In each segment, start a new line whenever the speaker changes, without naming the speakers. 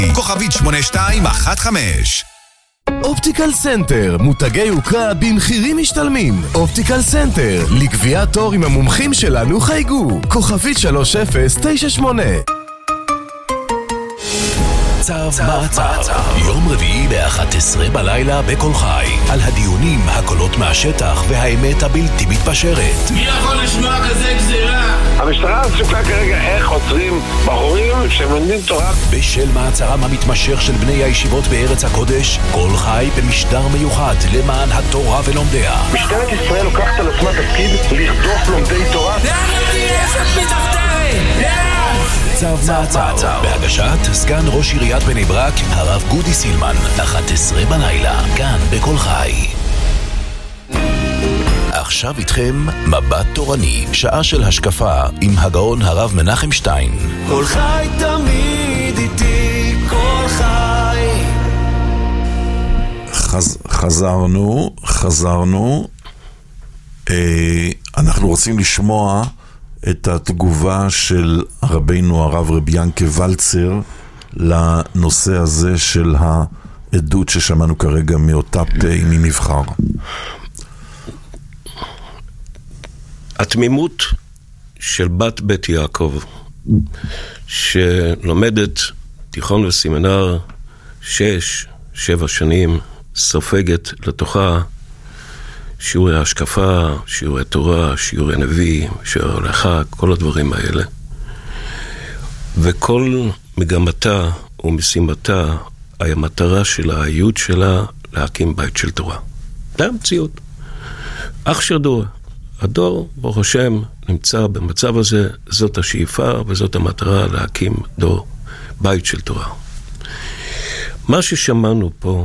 כוכבית 8215.
אופטיקל סנטר, מותגי יוקרה במחירים משתלמים. אופטיקל סנטר, לקביעת תור עם המומחים שלנו חייגו. כוכבית 3098.
צו מעצר, יום רביעי ב-11 בלילה בכל חי, על הדיונים, הקולות מהשטח והאמת הבלתי מתפשרת.
מי יכול לשמוע כזה גזירה?
המשטרה עסוקה כרגע איך עוצרים בחורים שמלמדים תורה.
בשל מעצרם המתמשך של בני הישיבות בארץ הקודש, כל חי במשדר מיוחד למען התורה ולומדיה.
משטרת ישראל לוקחת על עצמה תפקיד לרדוף לומדי תורה.
לאן תהיה שאת מתחתרת?
צו מעצר, בהגשת סגן ראש עיריית בני ברק, הרב גודי סילמן, 11 בלילה, כאן בכל חי. עכשיו איתכם מבט תורני, שעה של השקפה עם הגאון הרב מנחם שטיין.
כל חי תמיד איתי, כל חי.
חזרנו. אנחנו רוצים לשמוע את התגובה של רבינו הרב רבי ינקה ולצר לנושא הזה של העדות ששמענו כרגע מאותה פה מי נבחר.
התמימות של בת בית יעקב שלומדת תיכון וסמינר 6-7 שנים, סופגת לתוכה שיעורי השקפה, שיעורי תורה, שיעורי נביא, שיעורי הלכה, כל הדברים האלה. וכל מגמתה ומשימתה, המטרה שלה, הייעוד שלה, להקים בית של תורה. זה המציאות. אח של דור. הדור, ברוך השם, נמצא במצב הזה, זאת השאיפה וזאת המטרה להקים דור, בית של תורה. מה ששמענו פה,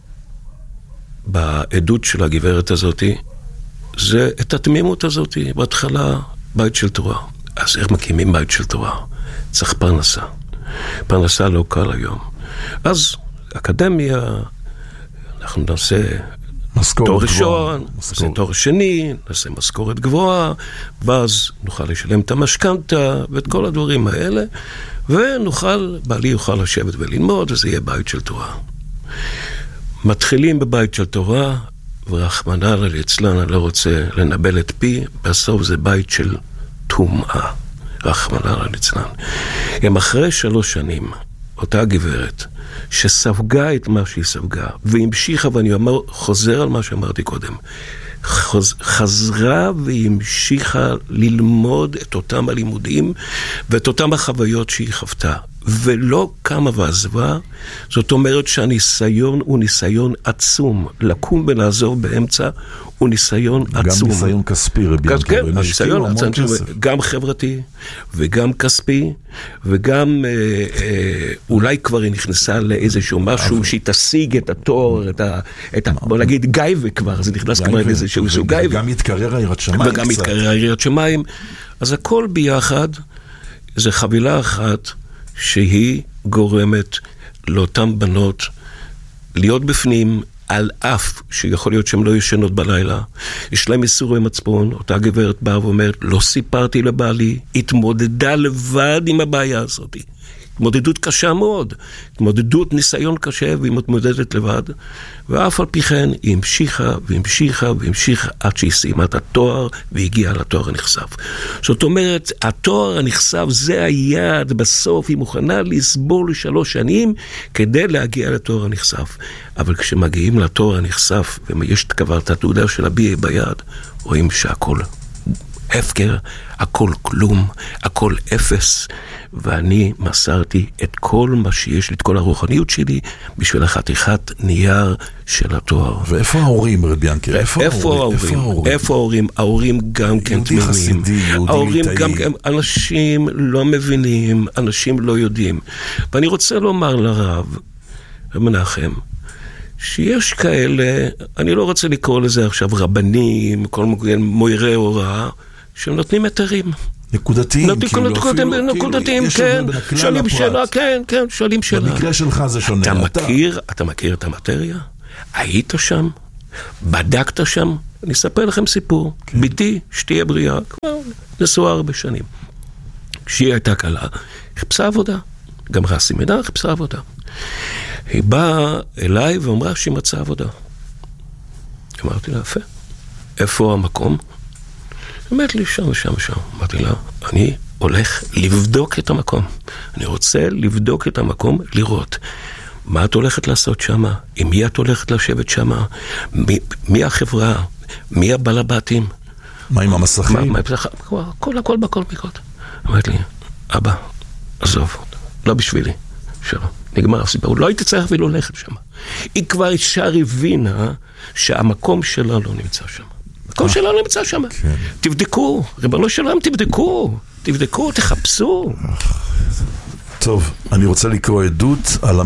בעדות של הגברת הזאת, זה את התמימות הזאת, בהתחלה בית של תורה. אז איך מקימים בית של תורה? צריך פרנסה. פרנסה לא קל היום. אז אקדמיה, אנחנו נעשה תואר ראשון, נעשה תואר שני, נעשה משכורת גבוהה, ואז נוכל לשלם את המשכנתה ואת כל הדברים האלה, ונוכל, בעלי יוכל לשבת וללמוד, וזה יהיה בית של תורה. מתחילים בבית של תורה, ורחמנא ליצלן, אני לא רוצה לנבל את פי, בסוף זה בית של טומאה. רחמנא ליצלן. גם אחרי 3 שנים, אותה גברת, שספגה את מה שהיא ספגה, והמשיכה, ואני חוזר על מה שאמרתי קודם, חזרה והמשיכה ללמוד את אותם הלימודים, ואת אותם החוויות שהיא חוותה. ולא קמה ועזבה, זאת אומרת שהניסיון הוא ניסיון עצום, לקום ולעזוב באמצע הוא ניסיון עצום. גם
ניסיון כספי, רבי ינקה,
כן, ניסיון גם חברתי וגם כספי, וגם אולי כבר היא נכנסה לאיזשהו משהו שהיא תשיג את התואר, בוא נגיד גייבה כבר, זה נכנס כבר לאיזשהו גייבה.
וגם יתקרר עירת שמיים.
וגם יתקרר עירת שמיים. אז הכל ביחד, זה חבילה אחת, שהיא גורמת לאותן בנות להיות בפנים, על אף שיכול להיות שהן לא ישנות בלילה. יש להם איסורי מצפון. אותה גברת באה ואומרת, לא סיפרתי לבעלי, התמודדה לבד עם הבעיה הזאת. התמודדות קשה מאוד, התמודדות ניסיון קשה, והיא מתמודדת לבד, ואף על פי כן היא המשיכה והמשיכה והמשיכה עד שהיא סיימה את התואר והגיעה לתואר הנחשף. זאת אומרת, התואר הנחשף זה היעד, בסוף היא מוכנה לסבול 3 שנים כדי להגיע לתואר הנחשף. אבל כשמגיעים לתואר הנחשף ויש כבר את התעודה של ה-BA ביד, רואים שהכל הפקר, הכל כלום, הכל אפס, ואני מסרתי את כל מה שיש לי, את כל הרוחניות שלי, בשביל החתיכת נייר של התואר.
ואיפה ההורים, רבי ינקה?
איפה ההורים? ההורים גם כן תמימים.
יהודי חסידי, יהודי
ההורים
ליטאי.
גם כן, אנשים לא מבינים, אנשים לא יודעים. ואני רוצה לומר לרב מנחם, שיש כאלה, אני לא רוצה לקרוא לזה עכשיו רבנים, כל מוירי הוראה, שהם נותנים היתרים.
נקודתיים,
נקודתיים, כן, שואלים שאלה, כן, שואלים שאלה.
במקרה שלך זה שונה.
אתה מכיר את המטריה? היית שם? בדקת שם? אני אספר לכם סיפור. ביתי, שתהיה בריאה, כבר נשואה 4 שנים. כשהיא הייתה קלה, חיפשה עבודה. גמרה סמינר, חיפשה עבודה. היא באה אליי ואמרה שהיא מצאה עבודה. אמרתי לה, יפה, איפה המקום? היא אמרת לי, שם. אמרתי לה, אני הולך לבדוק את המקום. אני רוצה לבדוק את המקום, לראות. מה את הולכת לעשות שמה? עם מי את הולכת לשבת שמה? מי החברה? מי הבלבטים?
מה עם המסכים?
הכל בכל מקרות. אמרת לי, אבא, עזוב, לא בשבילי. שלום, נגמר הסיפור. לא הייתי צריך אפילו ללכת שם. היא כבר ישר הבינה שהמקום שלה לא נמצא שם. המקום שלה לא נמצא שם. תבדקו, ריבונו שלם, תבדקו, תחפשו.
טוב, אני רוצה לקרוא עדות על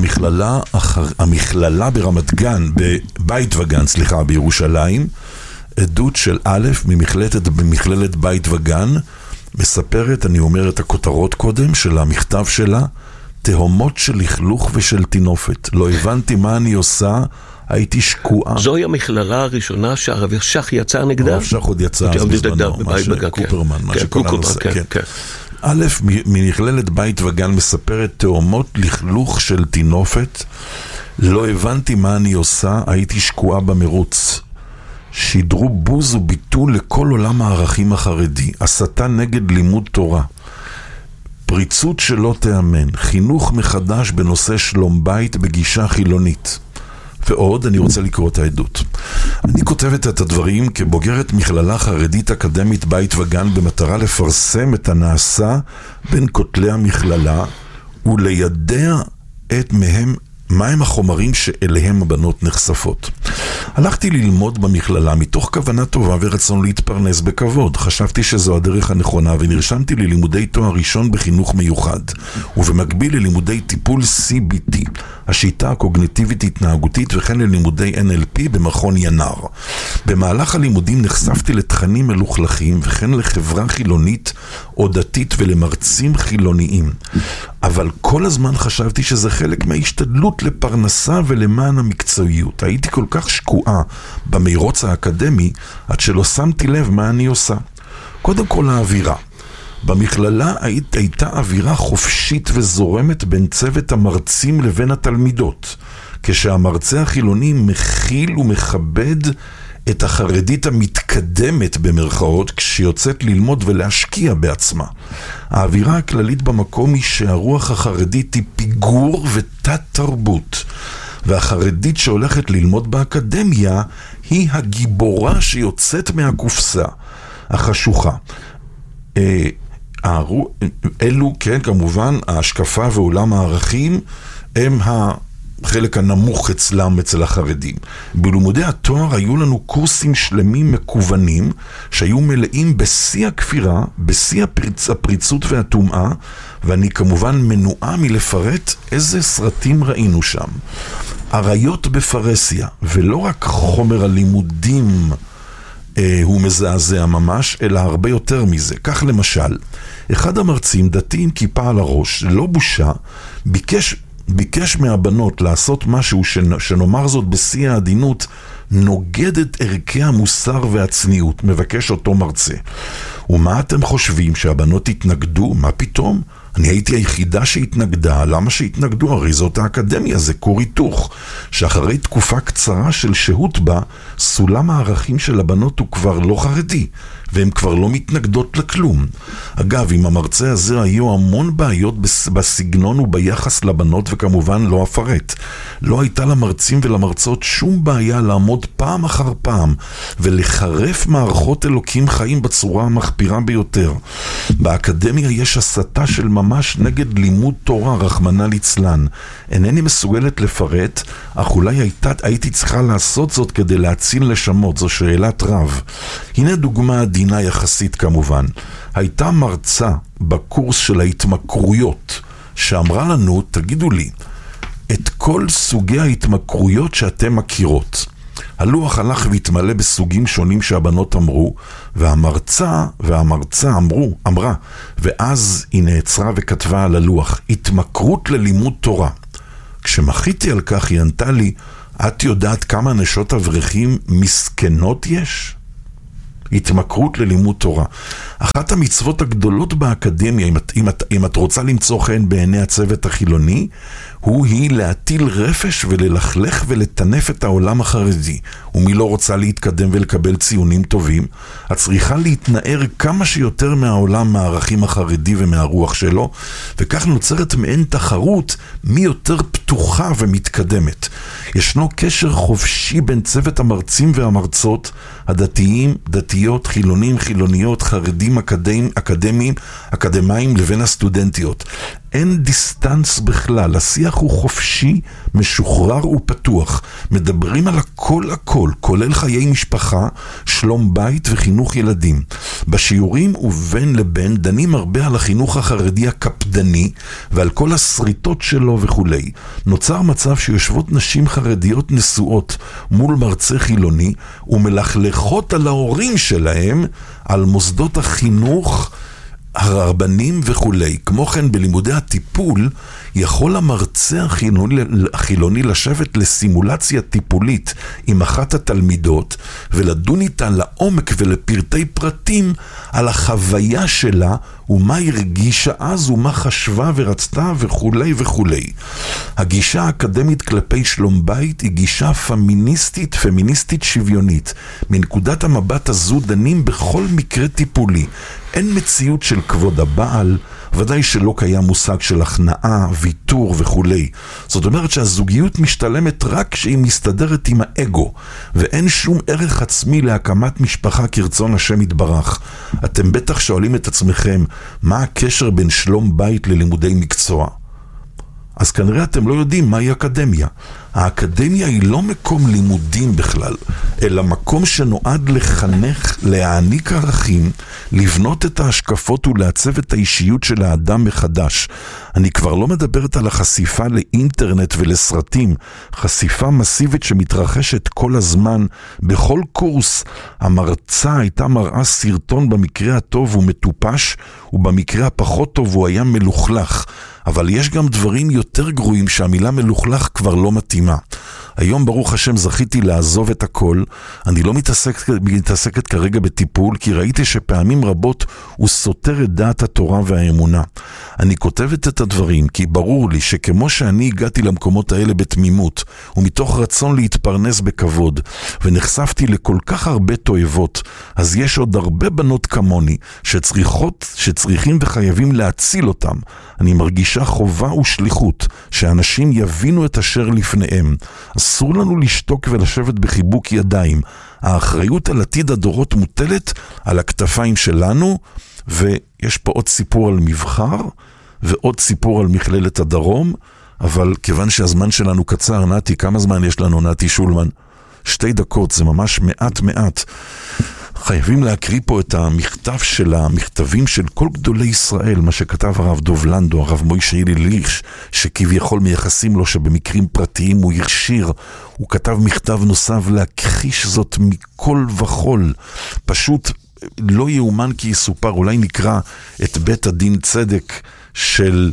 המכללה ברמת גן, בבית וגן, בירושלים. עדות של א' ממכללת בית וגן, מספרת, אני אומר את הכותרות קודם, של המכתב שלה, תהומות של לכלוך ושל תינופת. לא הבנתי מה אני עושה, הייתי שקועה.
זוהי המכללה הראשונה שהרב שך יצא נגדה?
הרב שך עוד יצא אז בזמנו, קופרמן, מה שכל הנושא. א', ממכללת בית וגן מספרת, תהומות לכלוך של תינופת, לא הבנתי מה אני עושה, הייתי שקועה במרוץ. שידרו בוז וביטול לכל עולם הערכים החרדי, הסתה נגד לימוד תורה, פריצות שלא תאמן, חינוך מחדש בנושא שלום בית בגישה חילונית. ועוד, אני רוצה לקרוא את העדות. אני כותבת את הדברים כבוגרת מכללה חרדית אקדמית בית וגן במטרה לפרסם את הנעשה בין כותלי המכללה וליידע את מהם מהם החומרים שאליהם הבנות נחשפות. הלכתי ללמוד במכללה מתוך כוונה טובה ורצון להתפרנס בכבוד. חשבתי שזו הדרך הנכונה ונרשמתי ללימודי תואר ראשון בחינוך מיוחד, ובמקביל ללימודי טיפול CBT, השיטה הקוגניטיבית התנהגותית, וכן ללימודי NLP במכון ינר. במהלך הלימודים נחשפתי לתכנים מלוכלכים וכן לחברה חילונית או דתית ולמרצים חילוניים. אבל כל הזמן חשבתי שזה חלק מההשתדלות לפרנסה ולמען המקצועיות. הייתי כל כך שקועה במירוץ האקדמי עד שלא שמתי לב מה אני עושה. קודם כל האווירה. במכללה הייתה אווירה חופשית וזורמת בין צוות המרצים לבין התלמידות, כשהמרצה החילוני מכיל ומכבד את החרדית המתקדמת במרכאות כשיוצאת ללמוד ולהשקיע בעצמה. האווירה הכללית במקום היא שהרוח החרדית היא פיגור ותת תרבות, והחרדית שהולכת ללמוד באקדמיה היא הגיבורה שיוצאת מהקופסה החשוכה. אלו, כן, כמובן, ההשקפה ועולם הערכים הם החלק הנמוך אצלם, אצל החרדים. בלימודי התואר היו לנו קורסים שלמים מקוונים שהיו מלאים בשיא הכפירה, בשיא הפריצות והטומאה, ואני כמובן מנועה מלפרט איזה סרטים ראינו שם. עריות בפרסיה, ולא רק חומר הלימודים הוא מזעזע ממש, אלא הרבה יותר מזה. כך למשל, אחד המרצים דתי עם כיפה על הראש, לא בושה, ביקש מהבנות לעשות משהו שנאמר זאת בשיא העדינות, נוגד את ערכי המוסר והצניעות, מבקש אותו מרצה. ומה אתם חושבים, שהבנות התנגדו? מה פתאום? אני הייתי היחידה שהתנגדה. למה שהתנגדו? הרי זאת האקדמיה, זה כור היתוך, שאחרי תקופה קצרה של שהות בה, סולם הערכים של הבנות הוא כבר לא חרדי, והן כבר לא מתנגדות לכלום. אגב, עם המרצה הזה היו המון בעיות בסגנון וביחס לבנות, וכמובן לא אפרט. לא הייתה למרצים ולמרצות שום בעיה לעמוד פעם אחר פעם, ולחרף מערכות אלוקים חיים בצורה המחפירה ביותר. באקדמיה יש הסתה של ממש נגד לימוד תורה, רחמנא ליצלן. אינני מסוגלת לפרט, אך אולי הייתי צריכה לעשות זאת כדי להציל נשמות. זו שאלת רב. הנה דוגמה עדינה יחסית כמובן. הייתה מרצה בקורס של ההתמכרויות, שאמרה לנו, תגידו לי, את כל סוגי ההתמכרויות שאתם מכירות. הלוח הלך והתמלא בסוגים שונים שהבנות אמרו, והמרצה אמרה, ואז היא נעצרה וכתבה על הלוח, התמכרות ללימוד תורה. כשמחיתי על כך היא ענתה לי, את יודעת כמה נשות אברכים מסכנות יש? התמכרות ללימוד תורה. אחת המצוות הגדולות באקדמיה, אם את רוצה למצוא חן בעיני הצוות החילוני, היא להטיל רפש וללכלך ולטנף את העולם החרדי. ומי לא רוצה להתקדם ולקבל ציונים טובים, את צריכה להתנער כמה שיותר מהעולם, מהערכים החרדי ומהרוח שלו, וכך נוצרת מעין תחרות מי יותר פתוחה ומתקדמת. ישנו קשר חופשי בין צוות המרצים והמרצות, הדתיים, דתיות, חילונים, חילוניות, חרדים, אקדמיים לבין הסטודנטיות. אין דיסטנס בכלל, השיח הוא חופשי, משוחרר ופתוח. מדברים על הכל, כולל חיי משפחה, שלום בית וחינוך ילדים. בשיעורים ובין לבין דנים הרבה על החינוך החרדי הקפדני ועל כל הסריטות שלו וכו'. נוצר מצב שיושבות נשים חרדיות נשואות מול מרצה חילוני ומלכלכות על ההורים שלהם, על מוסדות החינוך, הרבנים וכולי. כמו כן, בלימודי הטיפול יכול המרצה החילוני לשבת לסימולציה טיפולית עם אחת התלמידות ולדון איתה לעומק ולפרטי פרטים על החוויה שלה ומה הרגישה אז ומה חשבה ורצתה וכולי וכולי. הגישה האקדמית כלפי שלום בית היא גישה פמיניסטית שוויונית. מנקודת המבט הזו דנים בכל מקרה טיפולי. אין מציאות של כבוד הבעל, ודאי שלא קיים מושג של הכנעה, ויתור וכולי. זאת אומרת שהזוגיות משתלמת רק כשהיא מסתדרת עם האגו, ואין שום ערך עצמי להקמת משפחה כרצון השם יתברך. אתם בטח שואלים את עצמכם, מה הקשר בין שלום בית ללימודי מקצוע? אז כנראה אתם לא יודעים מהי אקדמיה. האקדמיה היא לא מקום לימודים בכלל, אלא מקום שנועד לחנך, להעניק ערכים, לבנות את ההשקפות ולעצב את האישיות של האדם מחדש. אני כבר לא מדברת על החשיפה לאינטרנט ולסרטים, חשיפה מסיבית שמתרחשת כל הזמן. בכל קורס המרצה הייתה מראה סרטון, במקרה הטוב הוא מטופש, ובמקרה הפחות טוב הוא היה מלוכלך. אבל יש גם דברים יותר גרועים שהמילה מלוכלך כבר לא מתאימה. היום ברוך השם זכיתי לעזוב את הכל. אני לא מתעסקת כרגע בטיפול, כי ראיתי שפעמים רבות הוא סותר את דעת התורה והאמונה. אני כותבת את הדברים כי ברור לי שכמו שאני הגעתי למקומות האלה בתמימות ומתוך רצון להתפרנס בכבוד, ונחשפתי לכל כך הרבה תועבות, אז יש עוד הרבה בנות כמוני שצריכים וחייבים להציל אותם. אני מרגישה חובה ושליחות שאנשים יבינו את אשר לפניהם. אסור לנו לשתוק ולשבת בחיבוק ידיים. האחריות על עתיד הדורות מוטלת על הכתפיים שלנו, ויש פה עוד סיפור על מבחר ועוד סיפור על מכללת הדרום, אבל כיוון שהזמן שלנו קצר, נתי, כמה זמן יש לנו, נתי שולמן? 2 דקות, זה ממש מעט. חייבים להקריא פה את המכתב של המכתבים של כל גדולי ישראל, מה שכתב הרב דוב לנדו, הרב מוישה ליש, שכביכול מייחסים לו שבמקרים פרטיים הוא הרשיר. הוא כתב מכתב נוסף להכחיש זאת מכל וכל. פשוט לא יאומן כי יסופר. אולי נקרא את בית הדין צדק של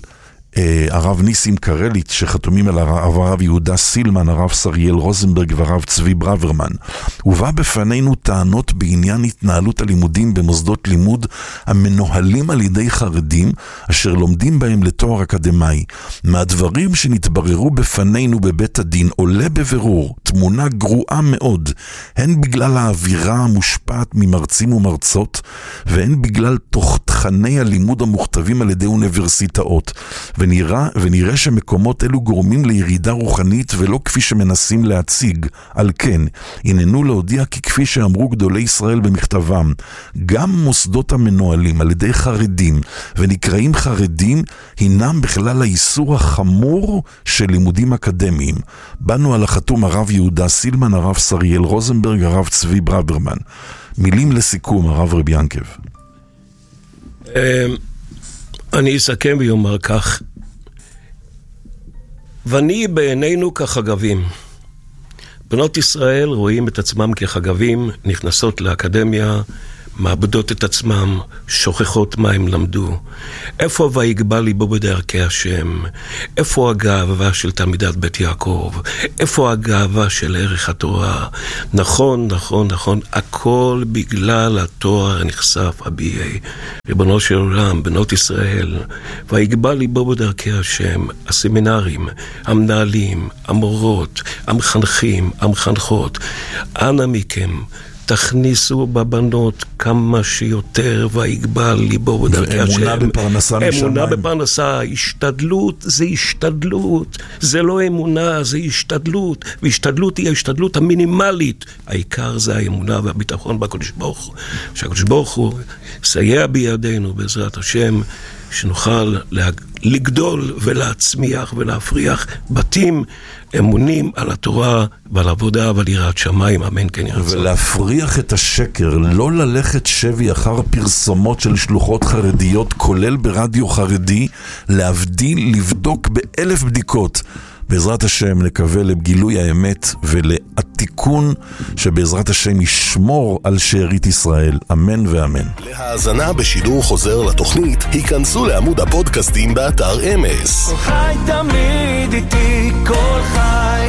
הרב ניסים קרליט, שחתומים על הרב יהודה סילמן, הרב סריאל רוזנברג והרב צבי ברוורמן. הובא בפנינו טענות בעניין התנהלות הלימודים במוסדות לימוד המנוהלים על ידי חרדים, אשר לומדים בהם לתואר אקדמי. מהדברים שנתבררו בפנינו בבית הדין עולה בבירור תמונה גרועה מאוד, הן בגלל האווירה המושפעת ממרצים ומרצות, והן בגלל תכני הלימוד המוכתבים על ידי אוניברסיטאות. ונראה שמקומות אלו גורמים לירידה רוחנית ולא כפי שמנסים להציג. על כן, הננו להודיע כי כפי שאמרו גדולי ישראל במכתבם, גם מוסדות המנוהלים על ידי חרדים ונקראים חרדים הינם בכלל האיסור החמור של לימודים אקדמיים. באנו על החתום הרב יהודה סילמן, הרב סריאל רוזנברג, הרב צבי ברוורמן. מילים לסיכום, הרב רבי ינקב.
אני אסכם ויאמר כך, ואני בעינינו כחגבים. בנות ישראל רואים את עצמם כחגבים, נכנסות לאקדמיה, מאבדות את עצמם, שוכחות מה הם למדו. איפה ויגבה ליבו בדרכי השם? איפה הגאווה של תלמידת בית יעקב? איפה הגאווה של ערך התורה? נכון, נכון, נכון, הכל בגלל התואר נחשף הביאי. ריבונו של עולם, בנות ישראל, ויגבה ליבו בדרכי השם, הסמינרים, המנהלים, המורות, המחנכים, המחנכות, אנא מכם, תכניסו בבנות כמה שיותר ויגבה ליבו בדרכי השם.
אמונה בפרנסה משמיים.
אמונה בפרנסה, השתדלות זה השתדלות, זה לא אמונה, זה השתדלות, והשתדלות היא ההשתדלות המינימלית. העיקר זה האמונה והביטחון בקדוש ברוך הוא, שהקדוש ברוך הוא סייע בידינו בעזרת השם, שנוכל לגדול ולהצמיח ולהפריח בתים אמונים על התורה ועל עבודה ועל יראת שמיים, אמן כן ירצה.
ולהפריח את השקר, לא ללכת שבי אחר פרסומות של שלוחות חרדיות, כולל ברדיו חרדי, להבדיל, לבדוק ב1,000 בדיקות. בעזרת השם נקווה לגילוי האמת ולתיקון שבעזרת השם ישמור על שארית ישראל. אמן ואמן.
להאזנה בשידור חוזר לתוכנית, היכנסו לעמוד הפודקאסטים באתר אמס.
כל חי תמיד איתי, כל חי.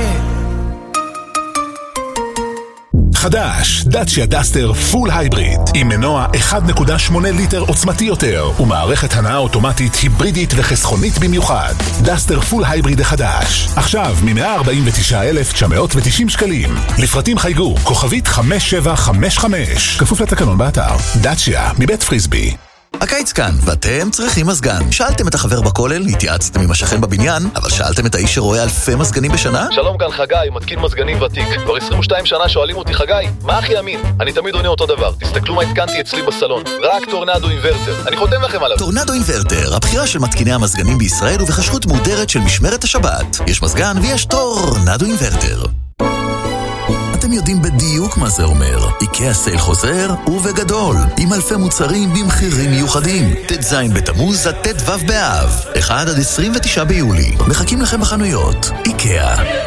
חדש, דאצ'יה דסטר פול הייבריד עם מנוע 1.8 ליטר עוצמתי יותר ומערכת הנעה אוטומטית היברידית וחסכונית במיוחד. דסטר פול הייבריד החדש עכשיו מ-149,990 שקלים. לפרטים חייגו כוכבית 5755, כפוף לתקנון באתר. דאצ'יה מבית פריסבי.
הקיץ כאן, ואתם צריכים מזגן. שאלתם את החבר בכולל, התייעצתם עם השכן בבניין, אבל שאלתם את האיש שרואה אלפי מזגנים בשנה?
שלום, כאן חגי, מתקין מזגנים ותיק. כבר 22 שנה שואלים אותי, חגי, מה הכי אמין? אני תמיד עונה אותו דבר. תסתכלו מה התקנתי אצלי בסלון. רק טורנדו אינברטר. אני חותם לכם עליו.
טורנדו אינברטר, הבחירה של מתקיני המזגנים בישראל ובחשרות מודרת של משמרת השבת. יש מזגן ויש טורנדו אינברטר. אתם יודעים בדיוק מה זה אומר. איקאה סייל חוזר ובגדול, עם אלפי מוצרים במחירים מיוחדים. ט"ז בתמוז עד ט"ו באב, 1 עד 29 ביולי. מחכים לכם בחנויות. איקאה.